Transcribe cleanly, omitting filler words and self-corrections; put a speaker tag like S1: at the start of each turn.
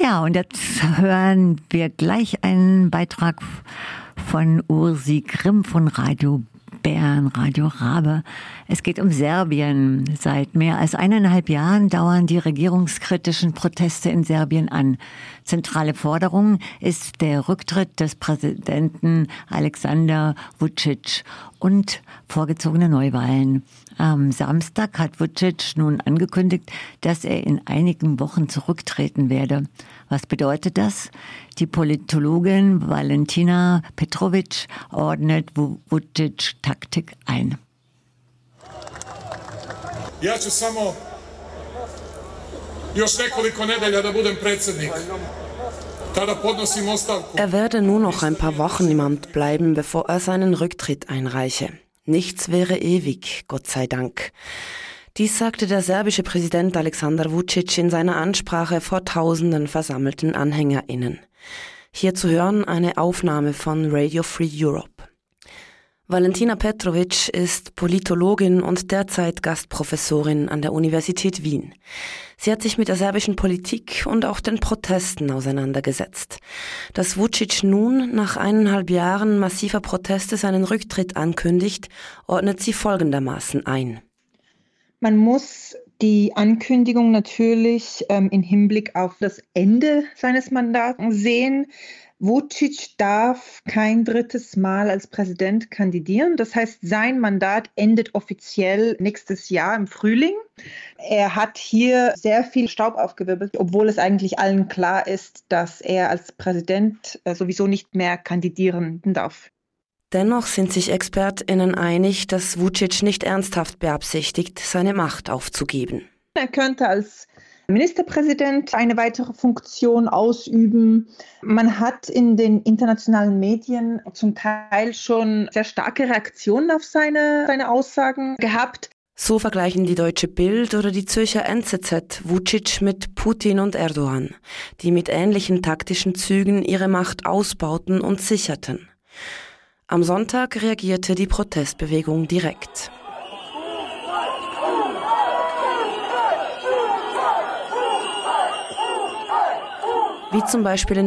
S1: Ja, und jetzt hören wir gleich einen Beitrag von Ursi Grimm von Radio Bern, Radio Rabe. Es geht um Serbien. Seit mehr als 1,5 Jahren dauern die regierungskritischen Proteste in Serbien an. Zentrale Forderung ist der Rücktritt des Präsidenten Aleksandar Vučić und vorgezogene Neuwahlen. Am Samstag hat Vučić nun angekündigt, dass er in einigen Wochen zurücktreten werde. Was bedeutet das? Die Politologin Valentina Petrović ordnet Vučić Taktik ein.
S2: Ja ću samo još nekoliko nedelja da budem predsjednik. Tada podnosim ostavku.
S3: Er werde nur noch ein paar Wochen im Amt bleiben, bevor er seinen Rücktritt einreiche. Nichts wäre ewig, Gott sei Dank. Dies sagte der serbische Präsident Aleksandar Vučić in seiner Ansprache vor tausenden versammelten AnhängerInnen. Hier zu hören eine Aufnahme von Radio Free Europe. Valentina Petrović ist Politologin und derzeit Gastprofessorin an der Universität Wien. Sie hat sich mit der serbischen Politik und auch den Protesten auseinandergesetzt. Dass Vučić nun nach 1,5 Jahren massiver Proteste seinen Rücktritt ankündigt, ordnet sie folgendermaßen ein.
S4: Man muss die Ankündigung natürlich im Hinblick auf das Ende seines Mandats sehen. Vučić darf kein drittes Mal als Präsident kandidieren. Das heißt, sein Mandat endet offiziell nächstes Jahr im Frühling. Er hat hier sehr viel Staub aufgewirbelt, obwohl es eigentlich allen klar ist, dass er als Präsident sowieso nicht mehr kandidieren darf.
S3: Dennoch sind sich ExpertInnen einig, dass Vučić nicht ernsthaft beabsichtigt, seine Macht aufzugeben.
S4: Er könnte als Ministerpräsident eine weitere Funktion ausüben. Man hat in den internationalen Medien zum Teil schon sehr starke Reaktionen auf seine Aussagen gehabt.
S3: So vergleichen die Deutsche Bild oder die Zürcher NZZ Vučić mit Putin und Erdogan, die mit ähnlichen taktischen Zügen ihre Macht ausbauten und sicherten. Am Sonntag reagierte die Protestbewegung direkt. Wie zum Beispiel in